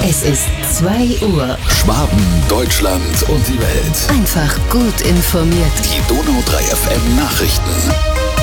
Es ist 2 Uhr. Schwaben, Deutschland und die Welt. Einfach gut informiert. Die Donau 3 FM Nachrichten.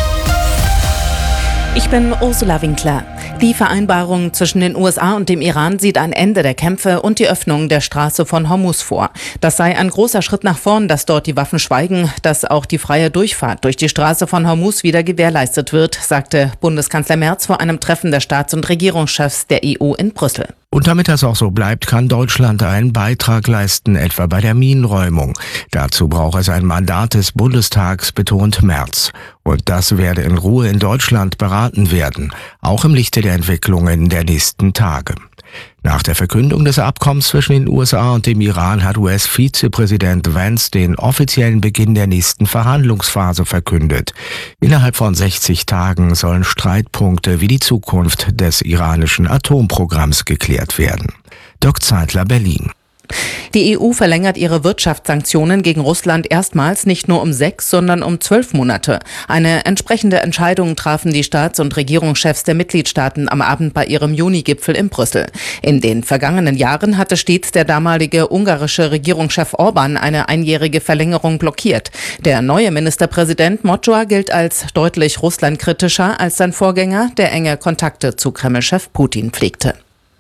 Ich bin Ursula Winkler. Die Vereinbarung zwischen den USA und dem Iran sieht ein Ende der Kämpfe und die Öffnung der Straße von Hormuz vor. Das sei ein großer Schritt nach vorn, dass dort die Waffen schweigen, dass auch die freie Durchfahrt durch die Straße von Hormuz wieder gewährleistet wird, sagte Bundeskanzler Merz vor einem Treffen der Staats- und Regierungschefs der EU in Brüssel. Und damit das auch so bleibt, kann Deutschland einen Beitrag leisten, etwa bei der Minenräumung. Dazu braucht es ein Mandat des Bundestags, betont Merz. Und das werde in Ruhe in Deutschland beraten werden, auch im Lichte der Entwicklungen der nächsten Tage. Nach der Verkündung des Abkommens zwischen den USA und dem Iran hat US-Vizepräsident Vance den offiziellen Beginn der nächsten Verhandlungsphase verkündet. Innerhalb von 60 Tagen sollen Streitpunkte wie die Zukunft des iranischen Atomprogramms geklärt werden. Dirk Zeitler, Berlin. Die EU verlängert ihre Wirtschaftssanktionen gegen Russland erstmals nicht nur um 6, sondern um 12 Monate. Eine entsprechende Entscheidung trafen die Staats- und Regierungschefs der Mitgliedstaaten am Abend bei ihrem Juni-Gipfel in Brüssel. In den vergangenen Jahren hatte stets der damalige ungarische Regierungschef Orban eine einjährige Verlängerung blockiert. Der neue Ministerpräsident Mocsoa gilt als deutlich russlandkritischer als sein Vorgänger, der enge Kontakte zu Kreml-Chef Putin pflegte.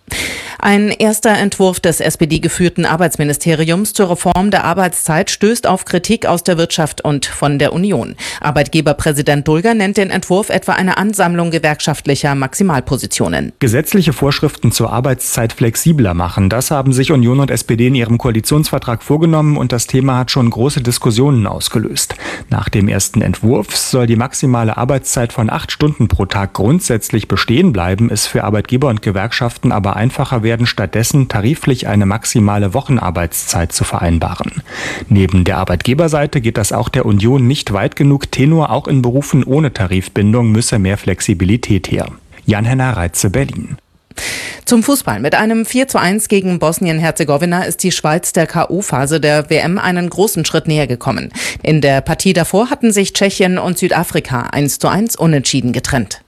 Ein erster Entwurf des SPD-geführten Arbeitsministeriums zur Reform der Arbeitszeit stößt auf Kritik aus der Wirtschaft und von der Union. Arbeitgeberpräsident Dulger nennt den Entwurf etwa eine Ansammlung gewerkschaftlicher Maximalpositionen. Gesetzliche Vorschriften zur Arbeitszeit flexibler machen, das haben sich Union und SPD in ihrem Koalitionsvertrag vorgenommen und das Thema hat schon große Diskussionen ausgelöst. Nach dem ersten Entwurf soll die maximale Arbeitszeit von 8 Stunden pro Tag grundsätzlich bestehen bleiben, es für Arbeitgeber und Gewerkschaften aber einfacher werden, stattdessen tariflich eine maximale Wochenarbeitszeit zu vereinbaren. Neben der Arbeitgeberseite geht das auch der Union nicht weit genug. Tenor, auch in Berufen ohne Tarifbindung müsse mehr Flexibilität her. Jan-Henner Reitze, Berlin. Zum Fußball. Mit einem 4:1 gegen Bosnien-Herzegowina ist die Schweiz der K.O.-Phase der WM einen großen Schritt näher gekommen. In der Partie davor hatten sich Tschechien und Südafrika 1:1 unentschieden getrennt.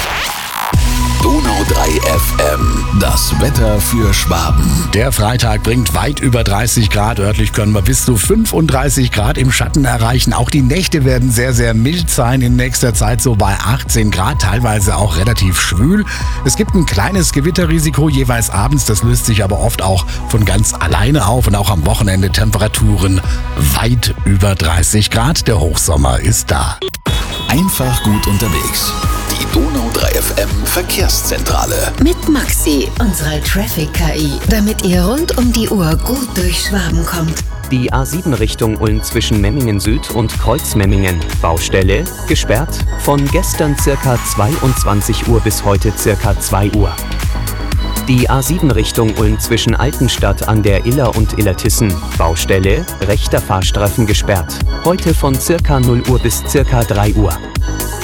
Donau 3 FM, das Wetter für Schwaben. Der Freitag bringt weit über 30 Grad. Örtlich können wir bis zu 35 Grad im Schatten erreichen. Auch die Nächte werden sehr, sehr mild sein. In nächster Zeit so bei 18 Grad, teilweise auch relativ schwül. Es gibt ein kleines Gewitterrisiko jeweils abends. Das löst sich aber oft auch von ganz alleine auf. Und auch am Wochenende Temperaturen weit über 30 Grad. Der Hochsommer ist da. Einfach gut unterwegs. Die Donau 3 FM Verkehrszentrale. Mit Maxi, unserer Traffic-KI, damit ihr rund um die Uhr gut durch Schwaben kommt. Die A7 Richtung Ulm zwischen Memmingen Süd und Kreuzmemmingen. Baustelle gesperrt von gestern circa 22 Uhr bis heute circa 2 Uhr. Die A7 Richtung Ulm zwischen Altenstadt an der Iller und Illertissen. Baustelle, rechter Fahrstreifen gesperrt. Heute von circa 0 Uhr bis circa 3 Uhr.